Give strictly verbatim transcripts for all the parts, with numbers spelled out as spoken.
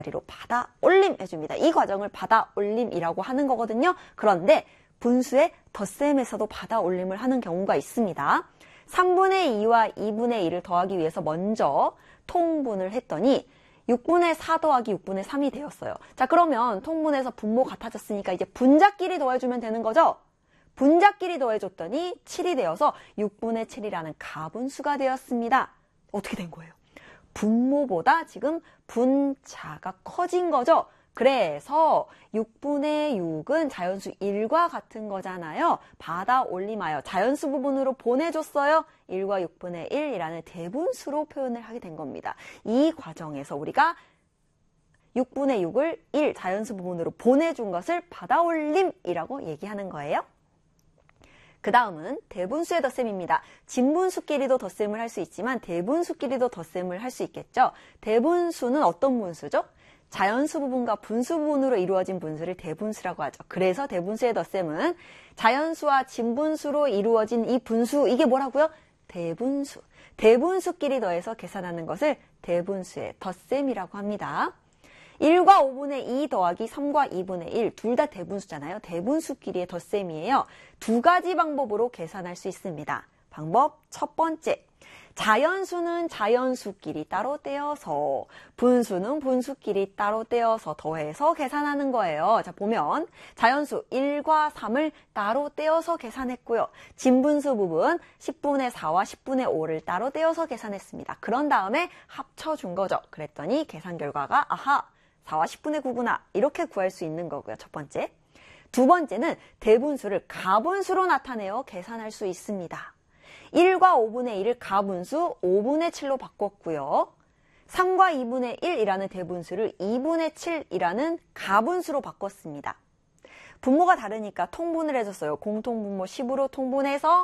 자리로 받아 올림 해줍니다. 이 과정을 받아 올림이라고 하는 거거든요. 그런데 분수의 덧셈에서도 받아 올림을 하는 경우가 있습니다. 삼분의 이와 이분의 일을 더하기 위해서 먼저 통분을 했더니 육분의 사 더하기 육분의 삼이 되었어요. 자, 그러면 통분해서 분모 같아졌으니까 이제 분자끼리 더해주면 되는 거죠? 분자끼리 더해줬더니 칠이 되어서 육분의 칠이라는 가분수가 되었습니다. 어떻게 된 거예요? 분모보다 지금 분자가 커진 거죠? 그래서 육분의 육은 자연수 일과 같은 거잖아요. 받아 올림하여 자연수 부분으로 보내줬어요. 일과 육분의 일이라는 대분수로 표현을 하게 된 겁니다. 이 과정에서 우리가 육분의 육을 일 자연수 부분으로 보내준 것을 받아 올림이라고 얘기하는 거예요. 그 다음은 대분수의 덧셈입니다. 진분수끼리도 덧셈을 할 수 있지만 대분수끼리도 덧셈을 할 수 있겠죠. 대분수는 어떤 분수죠? 자연수 부분과 분수 부분으로 이루어진 분수를 대분수라고 하죠. 그래서 대분수의 덧셈은 자연수와 진분수로 이루어진 이 분수, 이게 뭐라고요? 대분수. 대분수끼리 더해서 계산하는 것을 대분수의 덧셈이라고 합니다. 일과 오분의 이 더하기 삼과 이분의 일, 둘 다 대분수잖아요. 대분수끼리의 덧셈이에요. 두 가지 방법으로 계산할 수 있습니다. 방법 첫 번째. 자연수는 자연수끼리 따로 떼어서, 분수는 분수끼리 따로 떼어서 더해서 계산하는 거예요. 자, 보면 자연수 일과 삼을 따로 떼어서 계산했고요. 진분수 부분 십분의 사와 십분의 오를 따로 떼어서 계산했습니다. 그런 다음에 합쳐준 거죠. 그랬더니 계산 결과가 아하, 사와 십분의 구구나 이렇게 구할 수 있는 거고요. 첫 번째. 두 번째는 대분수를 가분수로 나타내어 계산할 수 있습니다. 일과 오분의 일을 가분수 오분의 칠로 바꿨고요. 삼과 이분의 일이라는 대분수를 이분의 칠이라는 가분수로 바꿨습니다. 분모가 다르니까 통분을 해줬어요. 공통분모 십으로 통분해서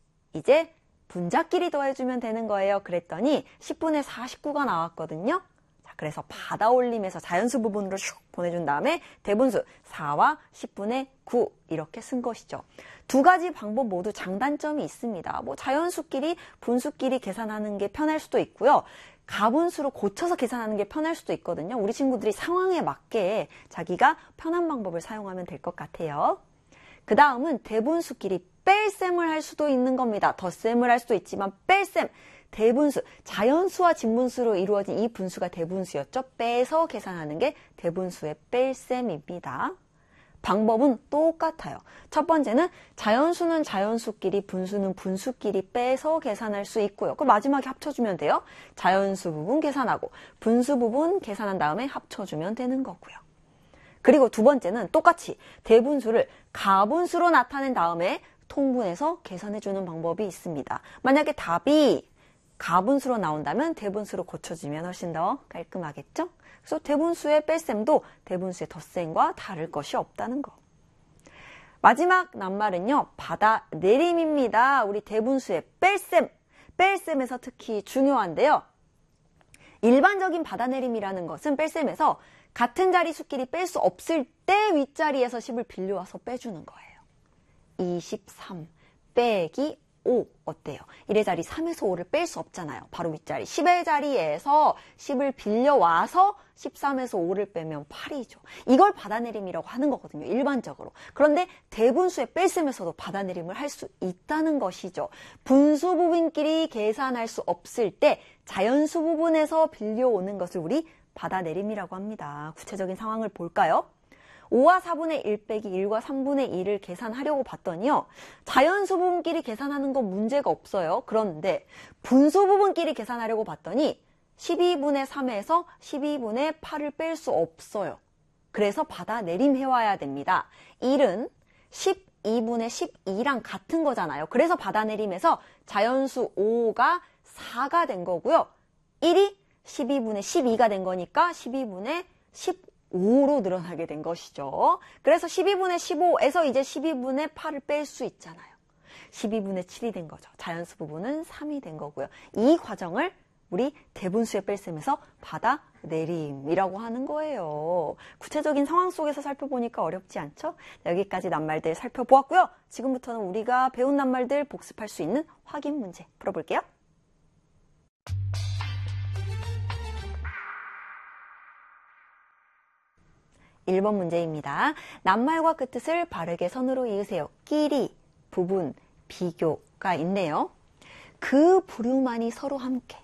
이제 분자끼리 더해주면 되는 거예요. 그랬더니 십분의 사십구가 나왔거든요. 자, 그래서 받아 올림해서 자연수 부분으로 슉 보내준 다음에 대분수 사와 십분의 구 이렇게 쓴 것이죠. 두 가지 방법 모두 장단점이 있습니다. 뭐 자연수끼리 분수끼리 계산하는 게 편할 수도 있고요. 가분수로 고쳐서 계산하는 게 편할 수도 있거든요. 우리 친구들이 상황에 맞게 자기가 편한 방법을 사용하면 될 것 같아요. 그 다음은 대분수끼리 뺄셈을 할 수도 있는 겁니다. 덧셈을 할 수도 있지만 뺄셈, 대분수, 자연수와 진분수로 이루어진 이 분수가 대분수였죠. 빼서 계산하는 게 대분수의 뺄셈입니다. 방법은 똑같아요. 첫 번째는 자연수는 자연수끼리, 분수는 분수끼리 빼서 계산할 수 있고요. 그럼 마지막에 합쳐주면 돼요. 자연수 부분 계산하고 분수 부분 계산한 다음에 합쳐주면 되는 거고요. 그리고 두 번째는 똑같이 대분수를 가분수로 나타낸 다음에 통분해서 계산해주는 방법이 있습니다. 만약에 답이 가분수로 나온다면 대분수로 고쳐주면 훨씬 더 깔끔하겠죠? 그래서 대분수의 뺄셈도 대분수의 덧셈과 다를 것이 없다는 거. 마지막 낱말은요. 받아 내림입니다. 우리 대분수의 뺄셈, 뺄셈에서 특히 중요한데요. 일반적인 받아 내림이라는 것은 뺄셈에서 같은 자리 수끼리 뺄 수 없을 때 윗자리에서 십을 빌려와서 빼주는 거예요. 이십삼 빼기 오 어때요? 일의 자리 삼에서 오를 뺄 수 없잖아요. 바로 윗자리 십의 자리에서 십을 빌려와서 십삼에서 오를 빼면 팔이죠. 이걸 받아내림이라고 하는 거거든요. 일반적으로. 그런데 대분수의 뺄셈에서도 받아내림을 할 수 있다는 것이죠. 분수 부분끼리 계산할 수 없을 때 자연수 부분에서 빌려오는 것을 우리 받아내림이라고 합니다. 구체적인 상황을 볼까요? 오와 사분의 일 빼기 일과 삼분의 일을 계산하려고 봤더니요. 자연수 부분끼리 계산하는 건 문제가 없어요. 그런데 분수 부분끼리 계산하려고 봤더니 십이분의 삼에서 십이분의 팔을 뺄 수 없어요. 그래서 받아 내림해와야 됩니다. 일은 십이분의 십이랑 같은 거잖아요. 그래서 받아 내림해서 자연수 오가 사가 된 거고요. 일이 십이분의 십이가 된 거니까 십이분의 십오로 늘어나게 된 것이죠. 그래서 십이분의 십오에서 이제 십이분의 팔을 뺄 수 있잖아요. 십이분의 칠이 된 거죠. 자연수 부분은 삼이 된 거고요. 이 과정을 우리 대분수의 뺄셈에서 받아 내림이라고 하는 거예요. 구체적인 상황 속에서 살펴보니까 어렵지 않죠? 여기까지 낱말들 살펴보았고요. 지금부터는 우리가 배운 낱말들 복습할 수 있는 확인 문제 풀어볼게요. 일 번 문제입니다. 낱말과 그 뜻을 바르게 선으로 이으세요. 끼리, 부분, 비교가 있네요. 그 부류만이 서로 함께.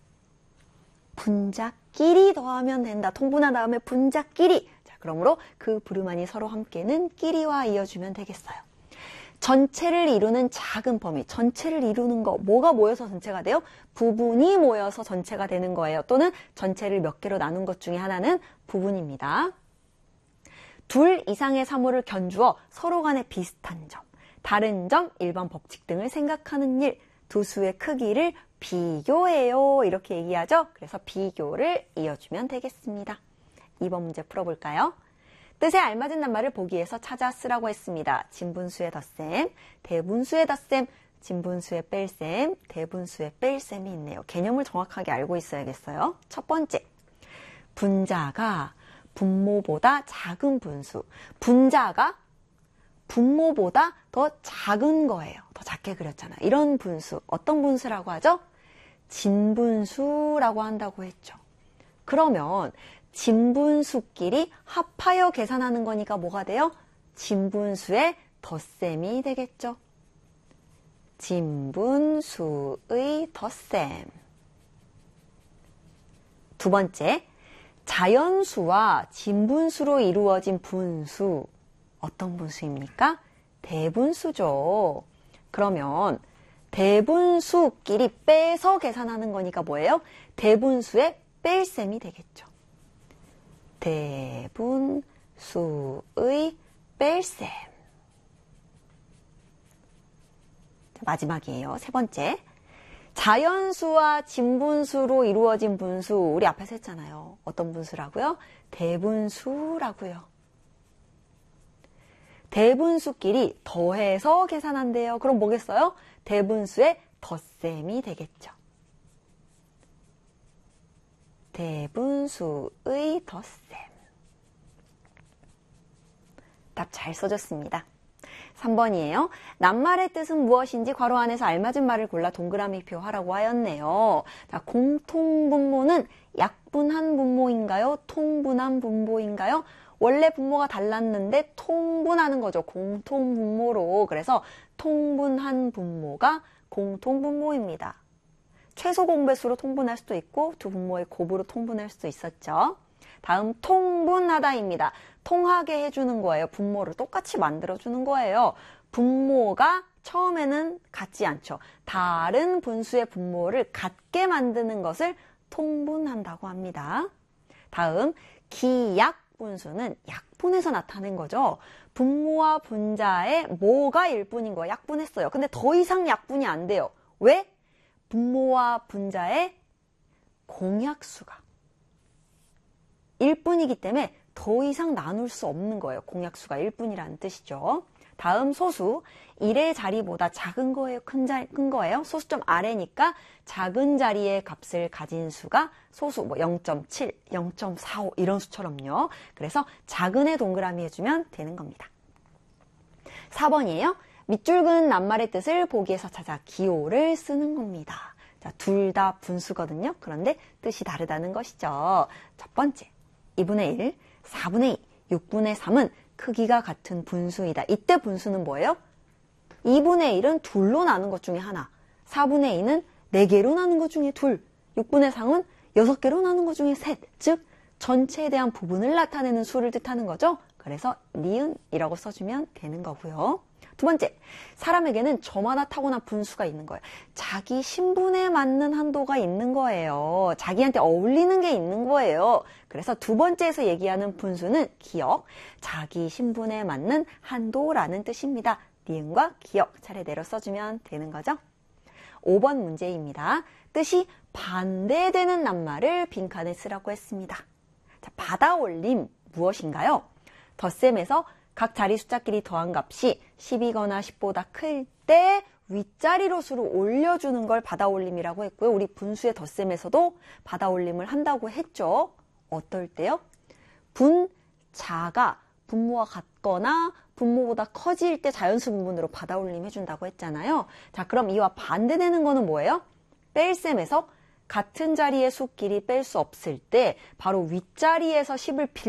분자끼리 더하면 된다. 통분한 다음에 분자끼리. 자, 그러므로 그 부류만이 서로 함께는 끼리와 이어주면 되겠어요. 전체를 이루는 작은 범위, 전체를 이루는 거, 뭐가 모여서 전체가 돼요? 부분이 모여서 전체가 되는 거예요. 또는 전체를 몇 개로 나눈 것 중에 하나는 부분입니다. 둘 이상의 사물을 견주어 서로 간에 비슷한 점, 다른 점, 일반 법칙 등을 생각하는 일, 두 수의 크기를 비교해요. 이렇게 얘기하죠. 그래서 비교를 이어주면 되겠습니다. 이 번 문제 풀어볼까요? 뜻에 알맞은 낱말을 보기에서 찾아 쓰라고 했습니다. 진분수의 덧셈, 대분수의 덧셈, 진분수의 뺄셈, 대분수의 뺄셈이 있네요. 개념을 정확하게 알고 있어야겠어요. 첫 번째, 분자가 분모보다 작은 분수. 분자가 분모보다 더 작은 거예요. 더 작게 그렸잖아. 이런 분수. 어떤 분수라고 하죠? 진분수라고 한다고 했죠. 그러면 진분수끼리 합하여 계산하는 거니까 뭐가 돼요? 진분수의 덧셈이 되겠죠. 진분수의 덧셈. 두 번째, 자연수와 진분수로 이루어진 분수. 어떤 분수입니까? 대분수죠. 그러면 대분수끼리 빼서 계산하는 거니까 뭐예요? 대분수의 뺄셈이 되겠죠. 대분수의 뺄셈. 마지막이에요. 세 번째. 자연수와 진분수로 이루어진 분수. 우리 앞에서 했잖아요. 어떤 분수라고요? 대분수라고요. 대분수끼리 더해서 계산한대요. 그럼 뭐겠어요? 대분수의 덧셈이 되겠죠. 대분수의 덧셈. 답 잘 써줬습니다. 삼 번이에요. 낱말의 뜻은 무엇인지 괄호 안에서 알맞은 말을 골라 동그라미표 하라고 하였네요. 자, 공통분모는 약분한 분모인가요? 통분한 분모인가요? 원래 분모가 달랐는데 통분하는 거죠. 공통분모로. 그래서 통분한 분모가 공통분모입니다. 최소 공배수로 통분할 수도 있고 두 분모의 곱으로 통분할 수도 있었죠. 다음 통분하다입니다. 통하게 해주는 거예요. 분모를 똑같이 만들어주는 거예요. 분모가 처음에는 같지 않죠. 다른 분수의 분모를 같게 만드는 것을 통분한다고 합니다. 다음 기약 분수는 약분해서 나타낸 거죠. 분모와 분자의 뭐가 일뿐인 거예요. 약분했어요. 근데 더 이상 약분이 안 돼요. 왜? 분모와 분자의 공약수가 일뿐이기 때문에 더 이상 나눌 수 없는 거예요. 공약수가 일뿐이라는 뜻이죠. 다음 소수, 일의 자리보다 작은 거예요? 큰, 자, 큰 거예요? 소수점 아래니까 작은 자리의 값을 가진 수가 소수, 뭐 영 점 칠, 영 점 사오 이런 수처럼요. 그래서 작은 애 동그라미 해주면 되는 겁니다. 사 번이에요. 밑줄 그은 낱말의 뜻을 보기에서 찾아 기호를 쓰는 겁니다. 자, 둘 다 분수거든요. 그런데 뜻이 다르다는 것이죠. 첫 번째, 이분의 일, 사분의 이, 육분의 삼은 크기가 같은 분수이다. 이때 분수는 뭐예요? 이분의 일은 둘로 나눈 것 중에 하나, 사분의 이는 네 개로 나눈 것 중에 둘, 육분의 삼은 여섯 개로 나눈 것 중에 셋, 즉 전체에 대한 부분을 나타내는 수를 뜻하는 거죠. 그래서 니은이라고 써주면 되는 거고요. 두 번째, 사람에게는 저마다 타고난 분수가 있는 거예요. 자기 신분에 맞는 한도가 있는 거예요. 자기한테 어울리는 게 있는 거예요. 그래서 두 번째에서 얘기하는 분수는 기억, 자기 신분에 맞는 한도라는 뜻입니다. 니은과 기억 차례대로 써주면 되는 거죠. 오 번 문제입니다. 뜻이 반대되는 낱말을 빈칸에 쓰라고 했습니다. 자, 받아올림 무엇인가요? 덧셈에서 각 자리 숫자끼리 더한 값이 십이거나 십보다 클 때 윗자리로 수를 올려주는 걸 받아올림이라고 했고요. 우리 분수의 덧셈에서도 받아올림을 한다고 했죠. 어떨 때요? 분자가 분모와 같거나 분모보다 커질 때 자연수 부분으로 받아올림 해준다고 했잖아요. 자, 그럼 이와 반대되는 거는 뭐예요? 뺄셈에서 같은 자리의 수끼리 뺄 수 없을 때 바로 윗자리에서 십을 빌